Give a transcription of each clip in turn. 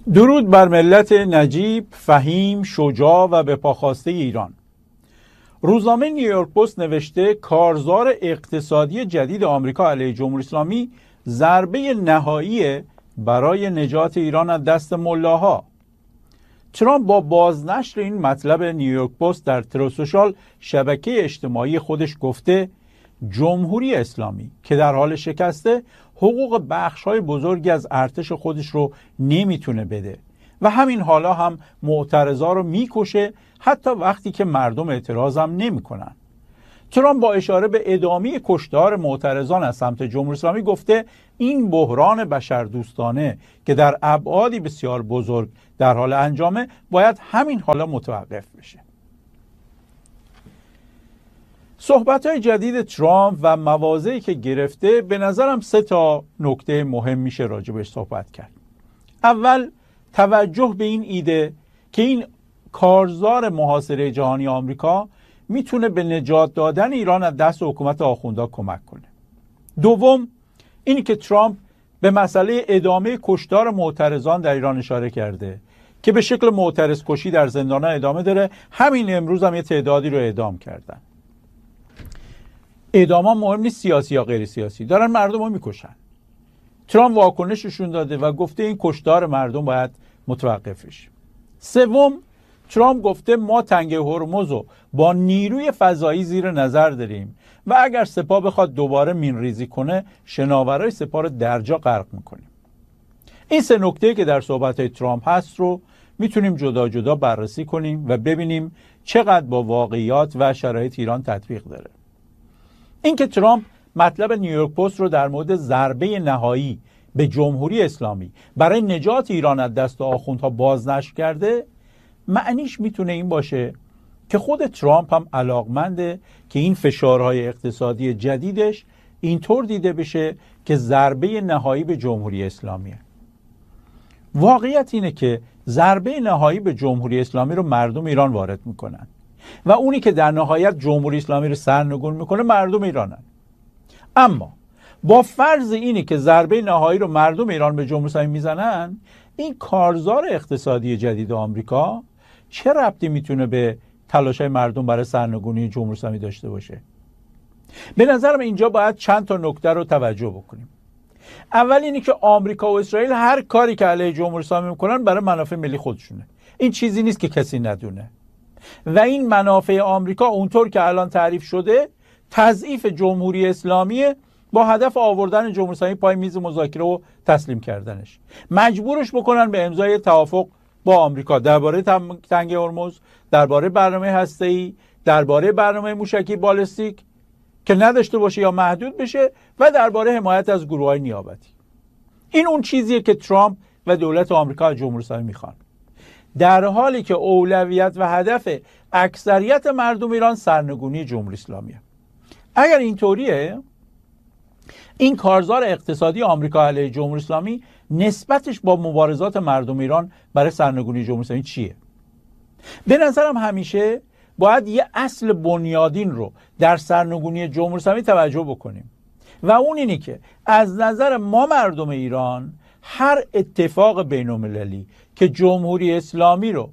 درود بر ملت نجیب، فهیم، شجاع و به پاخواسته ایران. روزنامه نیویورک پست نوشته کارزار اقتصادی جدید آمریکا علیه جمهوری اسلامی ضربه نهایی برای نجات ایران از دست ملاها. ترامپ با بازنشر این مطلب نیویورک پست در ترو سوشال شبکه اجتماعی خودش گفته جمهوری اسلامی که در حال شکسته حقوق بخش‌های بزرگی از ارتش خودش رو نمیتونه بده و همین حالا هم معترضا رو میکشه، حتی وقتی که مردم اعتراض هم نمیکنن. ترامپ با اشاره به ادامه کشتار معترضان از سمت جمهوری اسلامی گفته این بحران بشردوستانه که در ابعادی بسیار بزرگ در حال انجامه باید همین حالا متوقف بشه. صحبت‌های جدید ترامپ و مواضعی که گرفته به نظرم 3 نکته مهم میشه راجبش صحبت کرد. اول، توجه به این ایده که این کارزار محاصره جهانی آمریکا میتونه به نجات دادن ایران از دست حکومت آخوندها کمک کنه. دوم، اینی که ترامپ به مسئله ادامه کشتار معترضان در ایران اشاره کرده که به شکل معترض کشی در زندان‌ها ادامه داره. همین امروز هم یه تعدادی رو اعدام کردن. اعدام ها مهم نیست سیاسی یا غیر سیاسی، دارن مردم رو میکشن. ترامپ واکنششون داده و گفته این کشتار مردم باید متوقف بشه. سوم، ترامپ گفته ما تنگه هرمز رو با نیروی فضایی زیر نظر داریم و اگر سپاه بخواد دوباره مینریزی کنه شناورای سپاه رو درجا غرق میکنیم. این 3 نکته که در صحبت‌های ترامپ هست رو میتونیم جدا جدا بررسی کنیم و ببینیم چقدر با واقعیات و شرایط ایران تطبیق داره. اینکه ترامپ مطلب نیویورک پست رو در مورد ضربه نهایی به جمهوری اسلامی برای نجات ایران از دست آخوندها بازنشر کرده، معنیش میتونه این باشه که خود ترامپ هم علاقمنده که این فشارهای اقتصادی جدیدش اینطور دیده بشه که ضربه نهایی به جمهوری اسلامیه. واقعیت اینه که ضربه نهایی به جمهوری اسلامی رو مردم ایران وارد میکنن و اونی که در نهایت جمهوری اسلامی رو سرنگون میکنه مردم ایرانن. اما با فرض اینی که ضربه نهایی رو مردم ایران به جمهوری اسلامی میزنن، این کارزار اقتصادی جدید آمریکا چه ربطی میتونه به تلاش‌های مردم برای سرنگونی جمهوری اسلامی داشته باشه؟ به نظرم اینجا باید چند تا نکته رو توجه بکنیم. اول اینی که آمریکا و اسرائیل هر کاری که علیه جمهوری اسلامی میکنن برای منافع ملی خودشونه. این چیزی نیست که کسی ندونه. و این منافع آمریکا اونطور که الان تعریف شده تضعیف جمهوری اسلامی با هدف آوردن جمهوری اسلامی پای میز مذاکره و تسلیم کردنش. مجبورش بکنن به امضای توافق با آمریکا درباره تنگه هرمز، درباره برنامه هسته‌ای، درباره برنامه موشکی بالستیک که نداشته باشه یا محدود بشه و درباره حمایت از گروه‌های نیابتی. این اون چیزیه که ترامپ و دولت آمریکا از جمهوری اسلامی میخوان، در حالی که اولویت و هدف اکثریت مردم ایران سرنگونی جمهوری اسلامیه. اگر اینطوریه، این کارزار اقتصادی آمریکا علیه جمهوری اسلامی نسبتش با مبارزات مردم ایران برای سرنگونی جمهوری اسلامی چیه؟ به نظرم همیشه باید یه اصل بنیادین رو در سرنگونی جمهوری اسلامی توجه بکنیم و اون اینی که از نظر ما مردم ایران هر اتفاق بین‌المللی که جمهوری اسلامی رو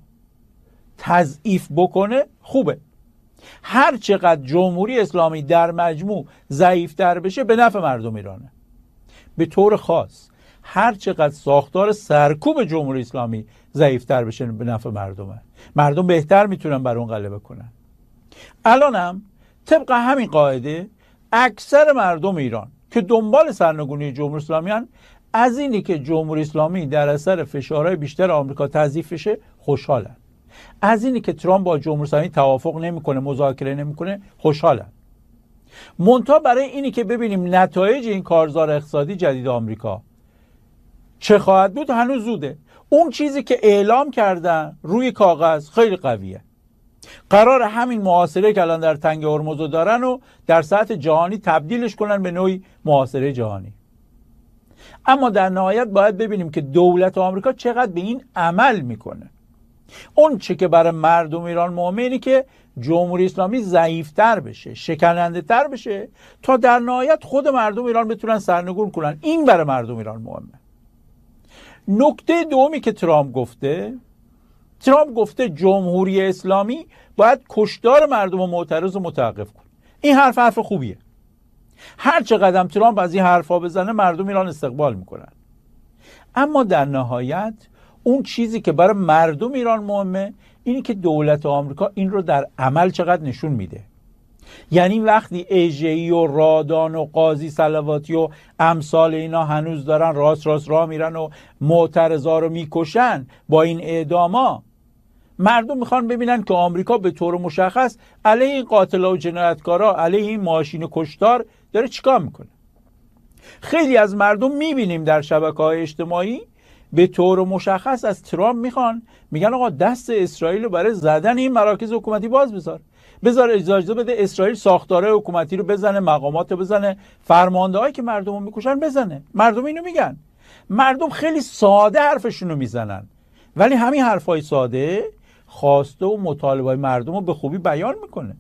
تضعیف بکنه خوبه. هر چقدر جمهوری اسلامی در مجموع ضعیف‌تر بشه به نفع مردم ایرانه. به طور خاص هر چقدر ساختار سرکوب جمهوری اسلامی ضعیف‌تر بشه به نفع مردمه. مردم بهتر میتونن بر اون غلبه کنن. الانم طبق همین قاعده اکثر مردم ایران که دنبال سرنگونی جمهوری اسلامی هستند، از اینی که جمهوری اسلامی در اثر فشارهای بیشتر آمریکا تضعیف بشه خوشحالن. از اینی که ترامپ با جمهوری اسلامی توافق نمیکنه، مذاکره نمیکنه خوشحالن. منتها برای اینی که ببینیم نتایج این کارزار اقتصادی جدید آمریکا چه خواهد بود هنوز زوده. اون چیزی که اعلام کردن روی کاغذ خیلی قویه. قرار همین محاصره که الان در تنگه هرمز دارن و در سطح جهانی تبدیلش کنن به نوعی محاصره جهانی. اما در نهایت باید ببینیم که دولت آمریکا چقدر به این عمل میکنه. اون چه که برای مردم ایران مهمه اینه که جمهوری اسلامی ضعیف‌تر بشه، شکننده تر بشه تا در نهایت خود مردم ایران بتونن سرنگون کنن. این برای مردم ایران مهمه. نکته دومی که ترامپ گفته جمهوری اسلامی باید کشتار مردم معترض رو متوقف کنه. این حرف خوبیه. هر چقدر ترامپ از این حرفا بزنه مردم ایران استقبال میکنن. اما در نهایت اون چیزی که برای مردم ایران مهمه اینی که دولت آمریکا این رو در عمل چقدر نشون میده. یعنی وقتی ایجه‌ای و رادان و قاضی صلواتی و امثال اینا هنوز دارن راست راه میرن و معترضا رو میکشن با این اعداما، مردم میخوان ببینن که آمریکا به طور مشخص علیه این قاتلا و جنایتکارا، علیه این ماشین کشتار داره چیکار میکنه. خیلی از مردم میبینیم در شبکه‌های اجتماعی به طور مشخص از ترامپ میگن آقا دست اسرائیل رو برای زدن این مراکز حکومتی باز بذار اجازه بده اسرائیل ساختاره حکومتی رو بزنه، مقامات رو بزنه، فرماندهایی که مردم رو میکشن بزنه. مردم اینو میگن. مردم خیلی ساده حرفشون رو میزنن، ولی همین حرفای ساده خواسته و مطالبه مردم رو به خوبی بیان میکنه.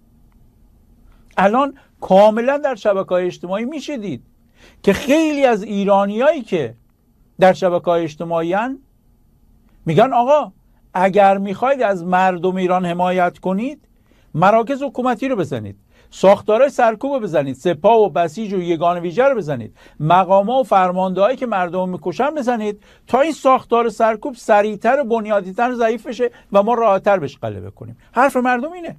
الان کاملا در شبکه‌های اجتماعی میشه دید که خیلی از ایرانیایی که در شبکه‌های اجتماعی میگن آقا اگر میخواید از مردم ایران حمایت کنید مراکز حکومتی رو بزنید، ساختارهای سرکوب رو بزنید، سپاه و بسیج و یگان ویژه رو بزنید، مقامات و فرماندهایی که مردم میکشن بزنید تا این ساختار سرکوب سریعتر و بنیادی‌تر ضعیف بشه و ما راحت‌تر بهش غلبه کنیم. حرف مردم اینه.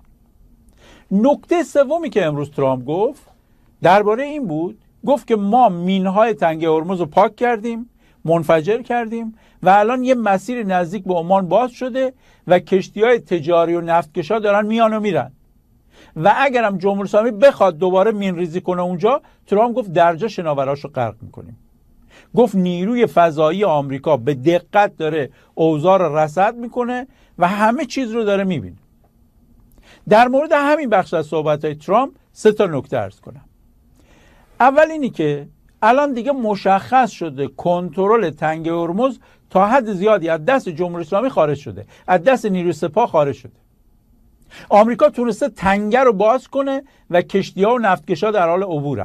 نکته سومی که امروز ترامپ گفت درباره این بود، گفت که ما مینهای تنگه هرمز رو پاک کردیم، منفجر کردیم و الان یه مسیر نزدیک به عمان باز شده و کشتی‌های تجاری و نفتکشا دارن میان و میرن و اگرم جمهوری اسلامی بخواد دوباره مین ریزی کنه اونجا، ترامپ گفت درجا شناوراشو غرق میکنیم. گفت نیروی فضایی آمریکا به دقت داره اوضاع رو رصد میکنه و همه چیز رو داره میبینه. در مورد همین بخش از صحبت‌های ترامپ 3 نکته عرض کنم. اول اینی که الان دیگه مشخص شده کنترل تنگه هرمز تا حد زیادی از دست جمهوری اسلامی خارج شده، از دست نیروی سپاه خارج شده. آمریکا تونسته تنگه رو باز کنه و کشتی‌ها و نفتکشا در حال عبورن.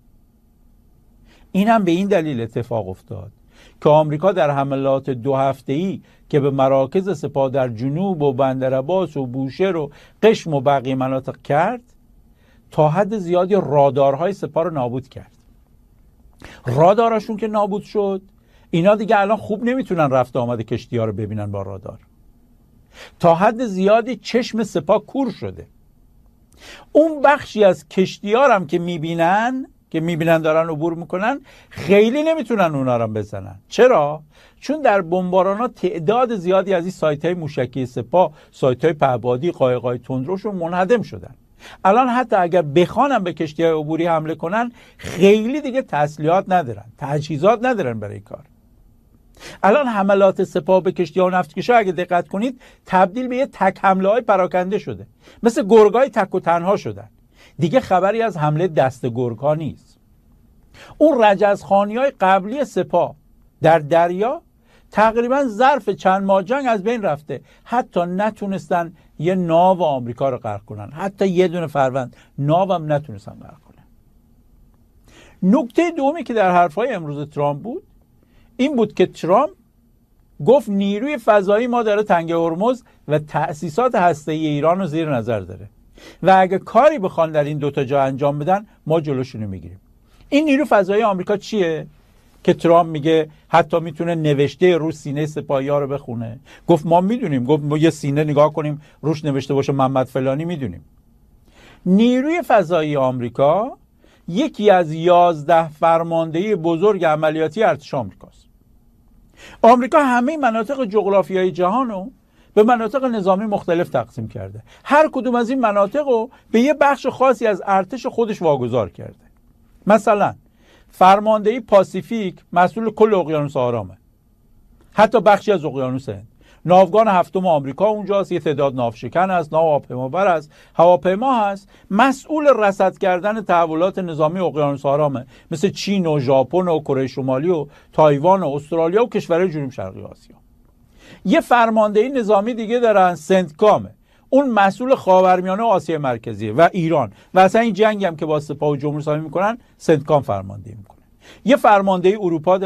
این هم به این دلیل اتفاق افتاد که آمریکا در حملات 2 هفته‌ای که به مراکز سپاه در جنوب و بندرعباس و بوشهر و قشم و بقیه مناطق کرد، تا حد زیادی رادارهای سپاه رو نابود کرد. رادارشون که نابود شد، اینا دیگه الان خوب نمیتونن رفت آمد کشتی‌ها رو ببینن با رادار. تا حد زیادی چشم سپاه کور شده. اون بخشی از کشتی‌ها هم که میبینن دارن عبور میکنن، خیلی نمیتونن اونا رو بزنن. چرا؟ چون در بمبارانات تعداد زیادی از این سایت‌های موشکی سپاه، سایت‌های پهپادی، قایق‌های تندروشون منهدم شدن. الان حتی اگر بخوانم به کشتی‌های عبوری حمله کنن، خیلی دیگه تسلیحات ندارن، تجهیزات ندارن برای کار. الان حملات سپاه به کشتی‌ها و نفتکشا اگه دقت کنید تبدیل به یه تک حمله‌های پراکنده شده، مثل گرگای تک و تنها شدن. دیگه خبری از حمله دست گرگ‌ها نیست. اون رجزخوانی‌های قبلی سپاه در دریا تقریبا ظرف چند ماه جنگ از بین رفته. حتی نتونستن یه ناو آمریکا رو غرق کنن، حتی یه دونه فروند ناو هم نتونستن غرق کنن. نکته دومی که در حرفای امروز ترامپ بود این بود که ترامپ گفت نیروی فضایی ما داره تنگه هرمز و تأسیسات هسته‌ای ایران رو زیر نظر داره و اگه کاری بخوان در این 2 جا انجام بدن ما جلوشونو میگیریم. این نیرو فضایی آمریکا چیه که ترامپ میگه حتی میتونه نوشته رو سینه سپاهی‌ها رو بخونه؟ گفت ما میدونیم، گفت ما یه سینه نگاه کنیم روش نوشته باشه محمد فلانی، میدونیم. نیروی فضایی آمریکا یکی از 11 فرماندهی بزرگ عملیاتی ارتش آمریکاست. آمریکا همه مناطق جغرافیایی جهان رو به مناطق نظامی مختلف تقسیم کرده. هر کدوم از این مناطق رو به یه بخش خاصی از ارتش خودش واگذار کرده. مثلا فرماندهی پاسیفیک مسئول کل اقیانوس آرامه، حتی بخشی از اقیانوس هند. ناوگان 7 آمریکا اونجاست، یه تعداد ناوشکن هست، هواپیمابر هست، هواپیما هست. مسئول رصد کردن تحولات نظامی اقیانوس آرامه، مثل چین و ژاپن و کره شمالی و تایوان و استرالیا و کشورهای جنوب شرقی آسیا. یه فرماندهی نظامی دیگه دارن، سنتکامه، اون مسئول خاورمیانه و آسیا مرکزیه و ایران و اصلا این جنگی هم که با سپاه و جمهوری اسلامی میکنن سنتکام فرماندهی میکنه. یه فرماندهی اروپا دارن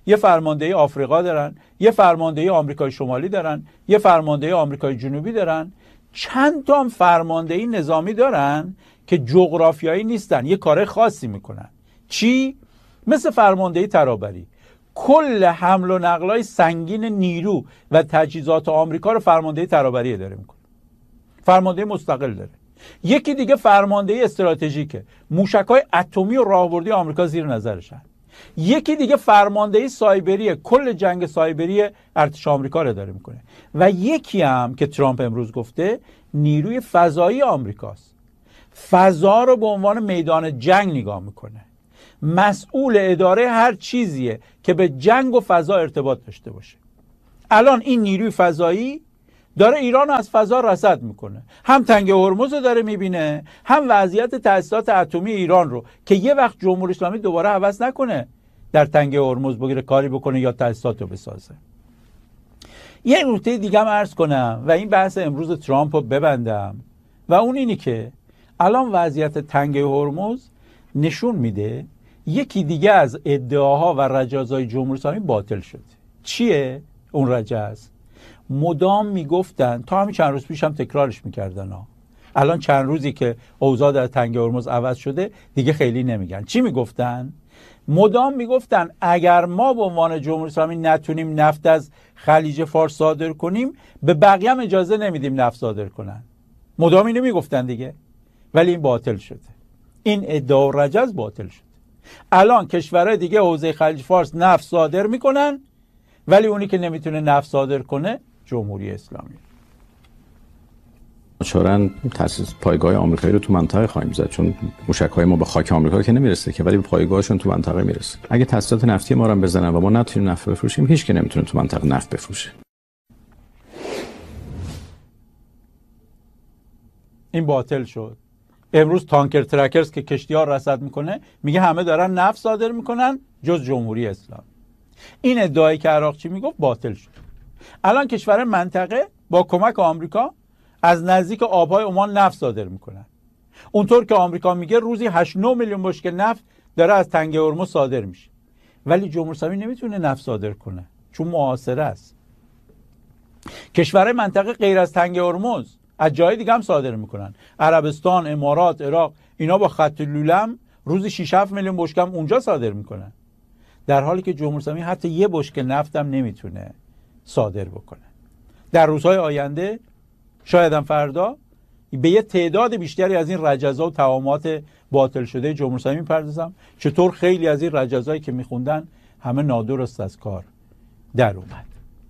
یه فرماندهی آفریقا دارن، یه فرماندهی آمریکای شمالی دارن، یه فرماندهی آمریکای جنوبی دارن، چند تا فرماندهی نظامی دارن که جغرافیایی نیستن، یه کار خاصی میکنن. چی؟ مثل فرماندهی ترابری. کل حمل و نقلای سنگین نیرو و تجهیزات آمریکا رو فرماندهی ترابری اداره میکنه. فرماندهی مستقل داره. یکی دیگه فرماندهی استراتژیکه، موشک‌های اتمی و راهبردی آمریکا زیر نظرشن. یکی دیگه فرماندهی سایبریه، کل جنگ سایبری ارتش آمریکا رو اداره میکنه. و یکی هم که ترامپ امروز گفته نیروی فضایی آمریکاست. فضا رو به عنوان میدان جنگ نگاه میکنه، مسئول اداره هر چیزیه که به جنگ و فضا ارتباط داشته باشه. الان این نیروی فضایی داره ایران رو از فضا رصد میکنه، هم تنگ هرمز رو داره میبینه، هم وضعیت تأسیسات اتمی ایران رو که یه وقت جمهوری اسلامی دوباره هوس نکنه در تنگ هرمز بگیره کاری بکنه یا تأسیسات رو بسازه. یه نکته دیگه هم عرض کنم و این بحث امروز ترامپ رو ببندم و اون اینی که الان وضعیت تنگ هرمز نشون میده یکی دیگه از ادعاها و رجزهای جمهوری اسلامی باطل شده. چیه اون رجز؟ مدام میگفتن، تا همین چند روز پیش هم تکرارش میکردن الان چند روزی که اوضاع در تنگ هرمز عوض شده دیگه خیلی نمیگن. چی میگفتن؟ مدام میگفتن اگر ما به عنوان جمهوری اسلامی نتونیم نفت از خلیج فارس صادر کنیم به بقیه هم اجازه نمیدیم نفت صادر کنن. مدام اینو میگفتن دیگه، ولی این باطل شده. این ادعا و رجز باطل شده. الان کشورهای دیگه حوزه خلیج فارس نفت صادر میکنن، ولی اونی که نمیتونه نفت صادر کنه جمهوری اسلامی. چرا تاسیس پایگاه آمریکایی رو تو منطقه خواهیم زد، چون موشک‌های ما به خاک آمریکا که نمیرسه که، ولی به پایگاهشون تو منطقه میرسه. اگه تاسیسات نفتی ما رو هم بزنن و ما نتونیم نفت بفروشیم، هیچ کی نمیتونه تو منطقه نفت بفروشه. این باطل شد. امروز تانکر ترکرز که کشتی‌ها رصد میکنه میگه همه دارن نفت صادر میکنن جز جمهوری اسلامی. این ادعایی که عراقچی میگفت باطل شد. الان کشور منطقه با کمک آمریکا از نزدیک آبهای عمان نفت صادر میکنن. اونطور که آمریکا میگه روزی 8-9 میلیون بشکه نفت داره از تنگ هرمز صادر میشه، ولی جمهوری اسلامی نمیتونه نفت صادر کنه چون محاصره است. کشورهای منطقه غیر از تنگ هرمز از جای دیگه هم صادر میکنن. عربستان، امارات، عراق، اینا با خط لولم روزی 6-7 میلیون بشکه هم اونجا صادر میکنن، در حالی که جمهوری اسلامی حتی یه بشکه نفت هم نمیتونه صادر بکنه. در روزهای آینده شاید هم فردا به یه تعداد بیشتری از این رجزا و توامات باطل شده جمهوری اسلامی میپردازم، چطور خیلی از این رجزایی که میخوندن همه نادرست از کار در اومد.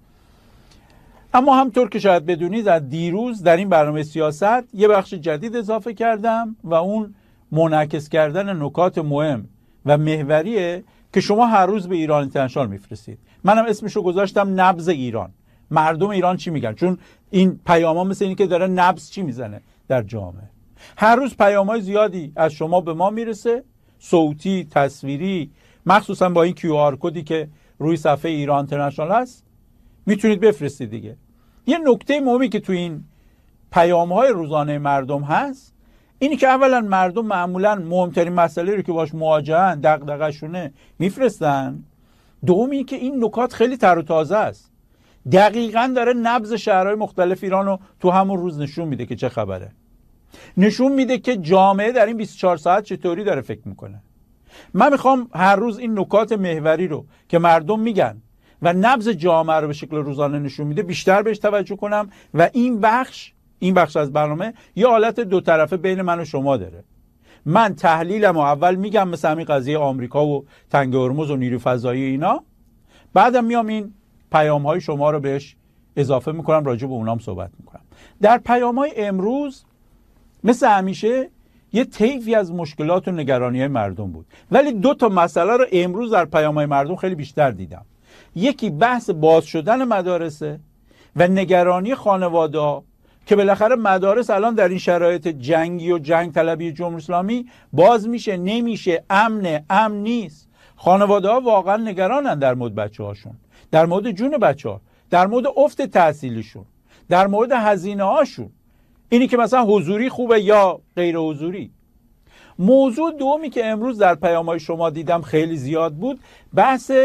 اما همطور که شاید بدونید از دیروز در این برنامه سیاست یه بخش جدید اضافه کردم و اون منعکس کردن نکات مهم و محوریه که شما هر روز به ایران اینترنشنال میفرستید. منم اسمشو گذاشتم نبض ایران. مردم ایران چی میگن؟ چون این پیاما مثل اینی که داره نبض چی میزنه در جامعه. هر روز پیام‌های زیادی از شما به ما میرسه، صوتی، تصویری، مخصوصا با این QR کدی که روی صفحه ایران اینترنشنال هست میتونید بفرستید دیگه. یه نکته مهمی که تو این پیام‌های روزانه مردم هست اینی که اولا مردم معمولا مهمترین مسئله رو که باش مواجهن، دغدغه‌شونه میفرستن. دومی که این نکات خیلی تر و تازه است، دقیقاً داره نبض شهرهای مختلف ایران رو تو همون روز نشون میده که چه خبره، نشون میده که جامعه در این 24 ساعت چطوری داره فکر میکنه. من میخوام هر روز این نکات محوری رو که مردم میگن و نبض جامعه رو به شکل روزانه نشون میده بیشتر بهش توجه کنم و این بخش از برنامه یه حالت دو طرفه بین من و شما داره. من تحلیلم و اول میگم مثل همین قضیه آمریکا و تنگ هرمز و نیروی فضایی اینا، بعدم میام این پیام‌های شما رو بهش اضافه میکنم، راجع به اونام صحبت میکنم. در پیام‌های امروز مثل همیشه یه طیفی از مشکلات و نگرانی‌های مردم بود، ولی 2 تا مسئله رو امروز در پیام‌های مردم خیلی بیشتر دیدم. یکی بحث باز شدن مدارسه و نگرانی خانواده‌ها که بالاخره مدارس الان در این شرایط جنگی و جنگ طلبی جمهوری اسلامی باز میشه نمیشه، امن نیست. خانواده‌ها واقعا نگرانن در مورد بچه‌هاشون، در مورد جون بچه‌ها، در مورد افت تحصیلیشون، در مورد هزینه‌هاشون، اینی که مثلا حضوری خوبه یا غیر حضوری. موضوع دومی که امروز در پیام‌های شما دیدم خیلی زیاد بود، بحث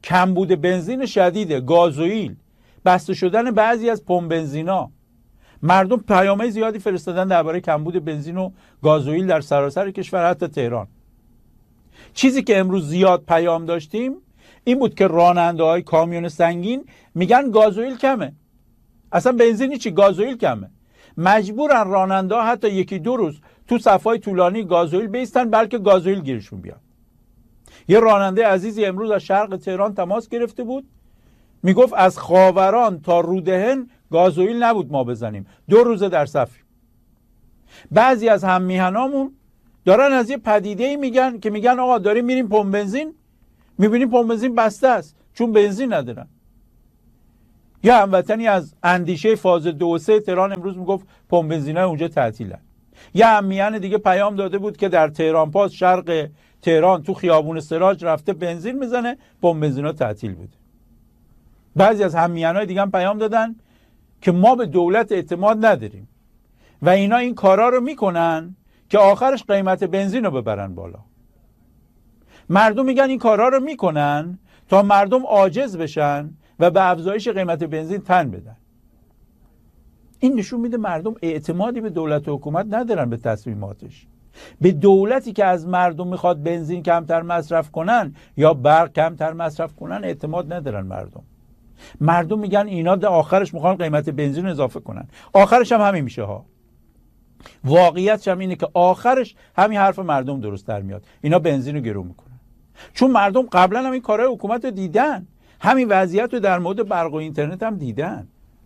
کمبود بنزین شدیده، گازوئیل، بسته شدن بعضی از پمپ بنزینا. مردم پیام‌های زیادی فرستادن درباره کمبود بنزین و گازوئیل در سراسر کشور، حتی تهران. چیزی که امروز زیاد پیام داشتیم این بود که راننده‌های کامیون سنگین میگن گازوئیل کمه. اصلا بنزینی چی، گازوئیل کمه. مجبورن راننده‌ها حتی یکی دو روز تو صف‌های طولانی گازوئیل بیستن بلکه گازوئیل گیرشون بیاد. یه راننده عزیزی امروز از شرق تهران تماس گرفته بود، میگفت از خاوران تا رودهن گازوئیل نبود ما بزنیم، 2 روزه در صفیم. بعضی از هم میهنامون دارن از یه پدیده‌ای میگن که میگن آقا داریم میریم پمپ بنزین، میبینیم پمپ بنزین بسته است چون بنزین ندارن. یه هموطنی از اندیشه فاز 2 و 3 تهران امروز میگفت پمپ بنزینای اونجا تعطیلن. یه هممیهن دیگه پیام داده بود که در تهران پاس شرق تهران تو خیابون سراج رفته بنزین میزنه، پمپ بنزینا تعطیل بوده. بعضی از هممیهنای دیگه هم پیام دادن که ما به دولت اعتماد نداریم و اینا این کارا رو میکنن که آخرش قیمت بنزین رو ببرن بالا. مردم میگن این کارا رو میکنن تا مردم عاجز بشن و به افزایش قیمت بنزین تن بدن. این نشون میده مردم اعتمادی به دولت و حکومت ندارن به تصمیماتش. به دولتی که از مردم میخواد بنزین کمتر مصرف کنن یا برق کمتر مصرف کنن اعتماد ندارن مردم میگن اینا در آخرش میخوان قیمت بنزین اضافه کنن. آخرش هم همین میشه ها. واقعیتش هم اینه که آخرش همین حرف مردم درست در میاد، اینا بنزین رو گرون میکنن. چون مردم قبلا هم این کارهای حکومت رو دیدن، همین وضعیت رو در مورد برق و اینترنت هم دیدن.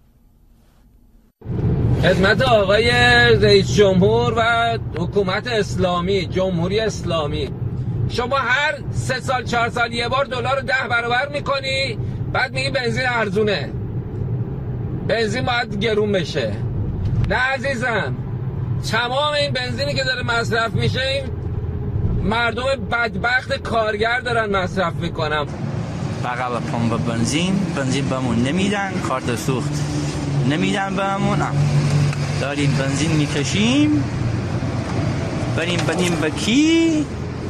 خدمت آقای رئیس جمهور و حکومت اسلامی، جمهوری اسلامی، شما هر 3 سال 4 سال یه بار دلار رو 10 برابر میکنی، بعد میگی بنزین ارزونه، بنزین باید گرون بشه. نه عزیزم، تمام این بنزینی که داره مصرف میشه این مردم بدبخت کارگر دارن مصرف میکنن. بغل پمپ بنزین بهمون نمیدن، کارت سوخت نمیدن بهمون، داریم بنزین میکشیم بریم بدیم به کی؟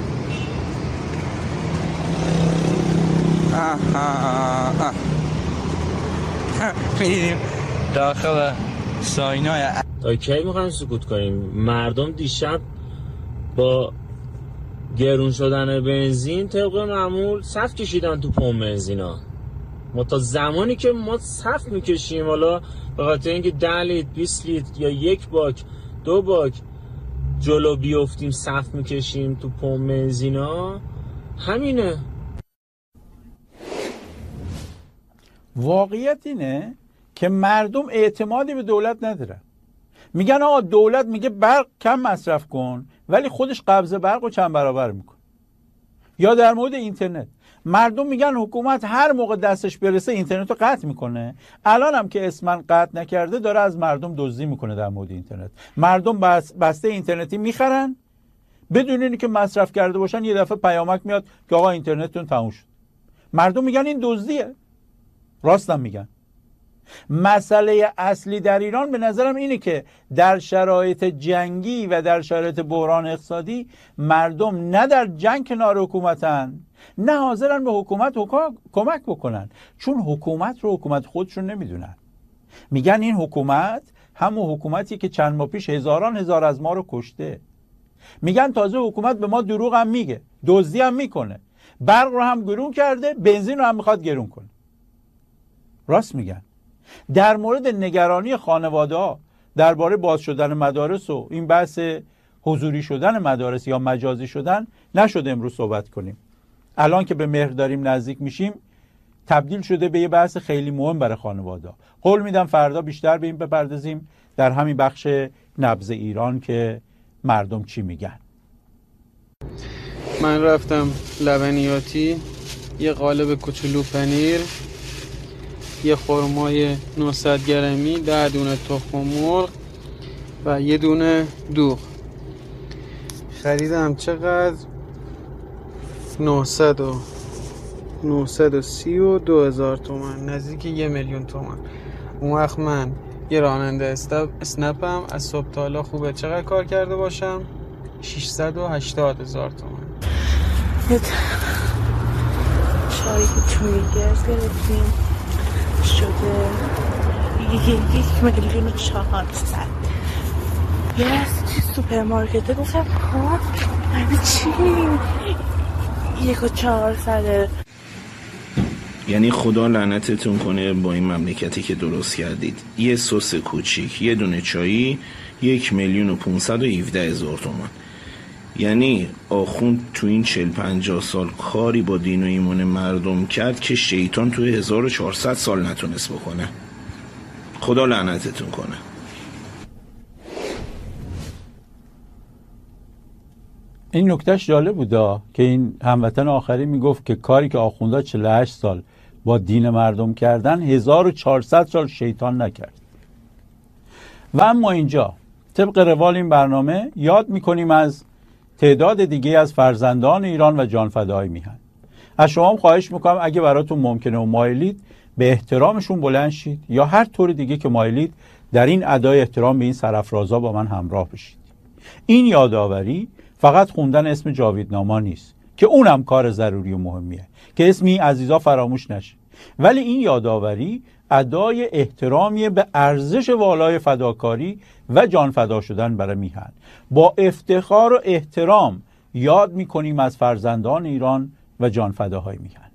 میدیم داخل ساینای. تا کی میخوایم سکوت کنیم؟ مردم دیشب با گرون شدن بنزین طبق معمول صف کشیدن تو پمپ بنزینا. ما تا زمانی که ما صف میکشیم، حالا به خاطر اینکه 10 لیتر 20 لیتر یا 1 باک 2 باک جلو بیفتیم صف میکشیم تو پمپ بنزینا، همینه. واقعیت اینه که مردم اعتمادی به دولت ندارن. میگن آقا دولت میگه برق کم مصرف کن ولی خودش قبض برق رو چند برابر میکنه. یا در مورد اینترنت مردم میگن حکومت هر موقع دستش برسه اینترنت رو قطع میکنه. الان هم که اسمن قطع نکرده داره از مردم دزدی میکنه در مورد اینترنت. مردم بسته اینترنتی میخرن بدون اینکه مصرف کرده باشن، یه دفعه پیامک میاد که آقا اینترنتتون تموم شد. مردم میگن این دزدیه. راستم میگن. مسئله اصلی در ایران به نظرم اینه که در شرایط جنگی و در شرایط بحران اقتصادی مردم نه در جنگ کنار حکومتن، نه حاضرن به حکومت کمک بکنن، چون حکومت رو حکومت خودشون نمیدونن. میگن این حکومت همون حکومتی که چند ماه پیش هزاران هزار از ما رو کشته. میگن تازه حکومت به ما دروغ هم میگه، دزدی هم میکنه، برق رو هم گرون کرده، بنزین رو هم میخواد گرون کنه. راست میگن. در مورد نگرانی خانواده‌ها درباره باز شدن مدارس و این بحث حضوری شدن مدارس یا مجازی شدن نشد امروز صحبت کنیم. الان که به مهر داریم نزدیک میشیم تبدیل شده به یه بحث خیلی مهم برای خانواده‌ها. قول میدم فردا بیشتر به این بپردازیم در همین بخش نبض ایران که مردم چی میگن. من رفتم لبنیاتی، یه قالب کوچولو پنیر، یه خرمای 900 گرمی، 10 دونه تخم مرغ و یه دونه دوغ خریدم. چقدر؟ 932,000 تومان، نزدیک 1,000,000 تومان. اون وقت من یه راننده اسنپم از صبح تا حالا خوبه چقدر کار کرده باشم؟ 680,000 تومان. چایی که توی گرز گرفتیم شده 1,400,000. یه از توی سوپرمارکته گفتم ها همه چی 1,400,000. یعنی خدا لعنتتون کنه با این مملکتی که درست کردید. یه سس کوچیک، یه دونه چایی 1,517,000 تومان. یعنی آخوند تو این 40-50 سال کاری با دین و ایمان مردم کرد که شیطان تو 1400 سال نتونست بکنه. خدا لعنتتون کنه. این نکتهش جالب بودا که این هموطن آخری میگفت که کاری که آخوندا 48 سال با دین مردم کردن 1400 سال شیطان نکرد. و اما اینجا طبق روال این برنامه یاد میکنیم از تعداد دیگه از فرزندان ایران و جانفداهای میهن. از شما هم خواهش میکنم اگه براتون ممکنه و مایلید به احترامشون بلند شید یا هر طور دیگه که مایلید در این ادای احترام به این سرافرازا با من همراه بشید. این یادآوری فقط خوندن اسم جاویدنامه نیست که اونم کار ضروری و مهمیه که اسم این عزیزا فراموش نشه، ولی این یادآوری ادای احترامی به ارزش والای فداکاری و جان فدا شدن برای میهن. با افتخار و احترام یاد میکنیم از فرزندان ایران و جان فداهای میهن.